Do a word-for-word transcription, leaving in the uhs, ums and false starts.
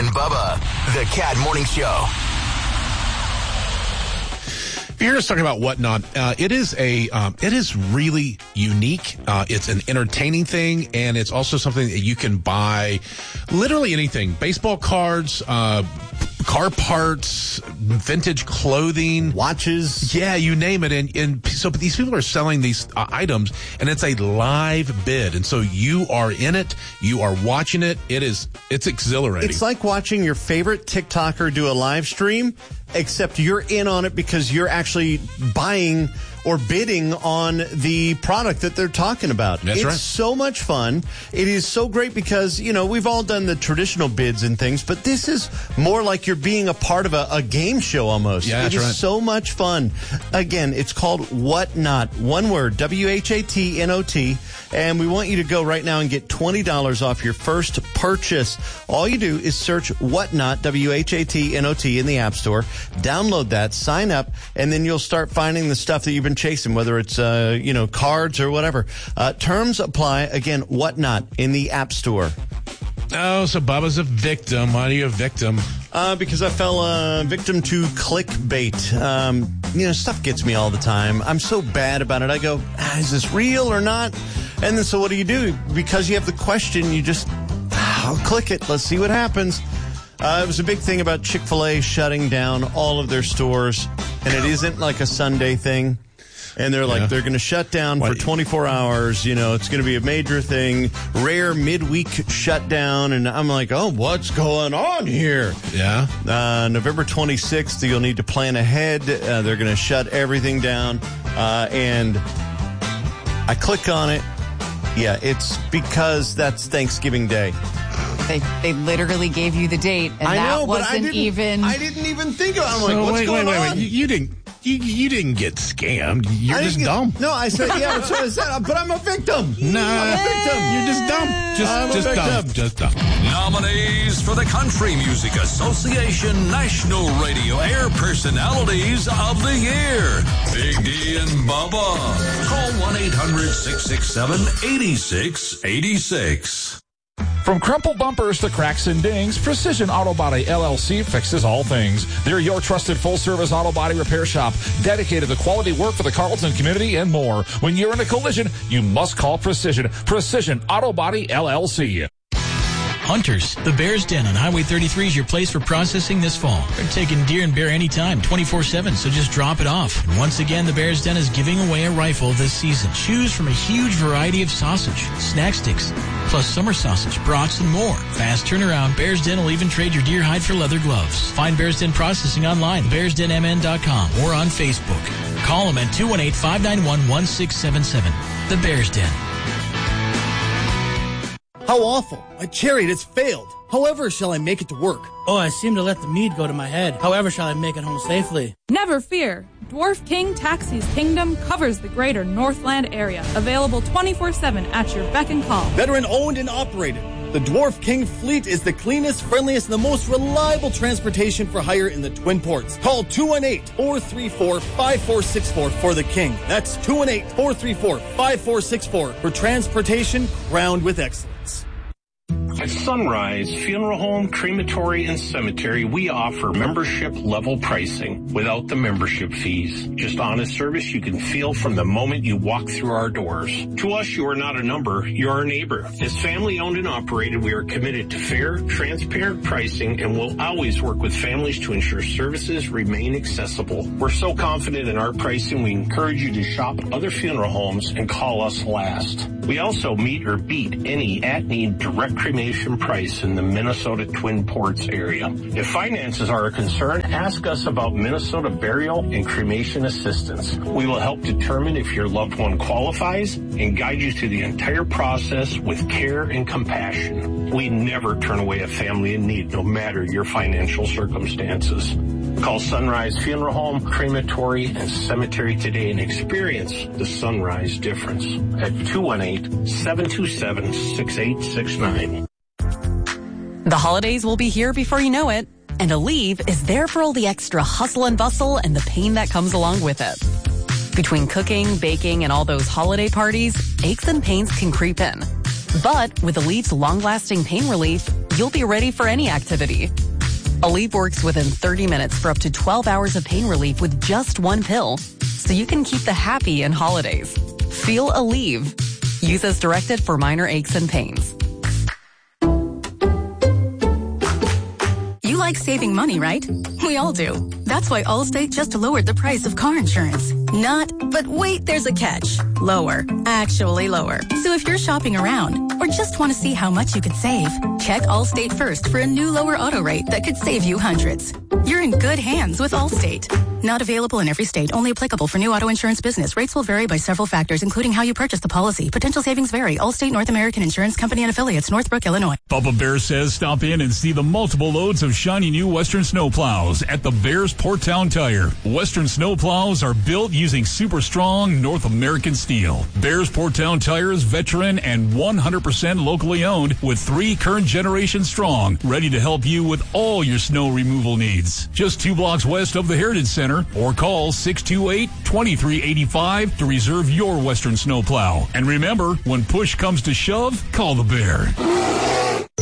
Bubba, the Cat Morning Show. If you're just talking about Whatnot, uh, it is a um, it is really unique. Uh, it's an entertaining thing, and it's also something that you can buy literally anything: baseball cards, uh, car parts, vintage clothing, watches. Yeah, you name it. And, and so these people are selling these uh, items, and it's a live bid. And so you are in it. You are watching it. It is it's exhilarating. It's like watching your favorite TikToker do a live stream, except you're in on it because you're actually buying or bidding on the product that they're talking about. That's it's right. so much fun. It is so great because, you know, we've all done the traditional bids and things, but this is more like you're being a part of a, a game show almost. Yeah, that's it is right. so much fun. Again, it's called Whatnot. One word, W H A T N O T. And we want you to go right now and get twenty dollars off your first purchase. All you do is search Whatnot, W H A T N O T, in the App Store. Download that, sign up, and then you'll start finding the stuff that you've been chasing, whether it's, uh, you know, cards or whatever. Uh, terms apply. Again, Whatnot in the App Store. Oh, so Bubba's a victim. Why are you a victim? Uh, because I fell uh, victim to clickbait. Um, you know, stuff gets me all the time. I'm so bad about it. I go, ah, is this real or not? And then so what do you do? Because you have the question, you just, ah, I'll click it. Let's see what happens. Uh, it was a big thing about Chick-fil-A shutting down all of their stores, and it isn't like a Sunday thing. And they're like, yeah. they're going to shut down what? for twenty-four hours. You know, it's going to be a major thing. Rare midweek shutdown. And I'm like, oh, what's going on here? Yeah. Uh, November twenty-sixth, you'll need to plan ahead. Uh, they're going to shut everything down. Uh, and I click on it. Yeah, it's because that's Thanksgiving Day. They they literally gave you the date, and I that know, but wasn't I didn't, even. I didn't even think about it. I'm so like, what's wait, going wait, wait, on? wait. You, you didn't. You, you didn't get scammed. You're I just get, dumb. No, I said, yeah, that's what I said. But I'm a victim. No, I'm a victim. You're just dumb. Just, I'm just a victim. dumb. Just dumb. Nominees for the Country Music Association National Radio Air Personalities of the Year. Big D and Bubba. Call one eight hundred six six seven eight six eight six. From crumpled bumpers to cracks and dings, Precision Auto Body L L C fixes all things. They're your trusted full-service auto body repair shop, dedicated to quality work for the Carlton community and more. When you're in a collision, you must call Precision. Precision Auto Body L L C. Hunters, the Bear's Den on Highway thirty-three is your place for processing this fall. They're taking deer and bear anytime, twenty-four seven, so just drop it off. And once again, the Bear's Den is giving away a rifle this season. Choose from a huge variety of sausage, snack sticks, plus summer sausage, brats, and more. Fast turnaround, Bear's Den will even trade your deer hide for leather gloves. Find Bear's Den Processing online, bears den m n dot com, or on Facebook. Call them at two one eight, five nine one, one six seven seven. The Bear's Den. How awful. My chariot has failed. However shall I make it to work? Oh, I seem to let the mead go to my head. However shall I make it home safely? Never fear. Dwarf King Taxis Kingdom covers the greater Northland area. Available twenty-four seven at your beck and call. Veteran owned and operated. The Dwarf King fleet is the cleanest, friendliest, and the most reliable transportation for hire in the Twin Ports. Call two one eight, four three four, five four six four for the King. That's two one eight, four three four, five four six four for transportation crowned with excellence. At Sunrise Funeral Home, Crematory, and Cemetery, we offer membership-level pricing without the membership fees. Just honest service you can feel from the moment you walk through our doors. To us, you are not a number, you're our neighbor. As family-owned and operated, we are committed to fair, transparent pricing and will always work with families to ensure services remain accessible. We're so confident in our pricing, we encourage you to shop other funeral homes and call us last. We also meet or beat any at-need direct cremation price in the Minnesota Twin Ports area. If finances are a concern, ask us about Minnesota burial and cremation assistance. We will help determine if your loved one qualifies and guide you through the entire process with care and compassion. We never turn away a family in need, no matter your financial circumstances. Call Sunrise Funeral Home, Crematory, and Cemetery today and experience the Sunrise difference at two one eight, seven two seven, six eight six nine. The holidays will be here before you know it, and Aleve is there for all the extra hustle and bustle and the pain that comes along with it. Between cooking, baking, and all those holiday parties, aches and pains can creep in. But with Aleve's long-lasting pain relief, you'll be ready for any activity. Aleve works within thirty minutes for up to twelve hours of pain relief with just one pill, so you can keep the happy in holidays. Feel Aleve. Use as directed for minor aches and pains. You like saving money, right? We all do. That's why Allstate just lowered the price of car insurance. Not, but wait, there's a catch. Lower. Actually lower. So if you're shopping around or just want to see how much you could save, check Allstate first for a new lower auto rate that could save you hundreds. You're in good hands with Allstate. Not available in every state. Only applicable for new auto insurance business. Rates will vary by several factors, including how you purchase the policy. Potential savings vary. Allstate North American Insurance Company and Affiliates, Northbrook, Illinois. Bubba Bear says stop in and see the multiple loads of shiny new Western snowplows at the Bears Porttown Tire. Western snowplows are built using super strong North American steel. Bears Porttown Tire is veteran and one hundred percent locally owned with three current generation strong, ready to help you with all your snow removal needs. Just two blocks west of the Heritage Center, or call six two eight, two three eight five to reserve your Western snowplow. And remember, when push comes to shove, call the Bear.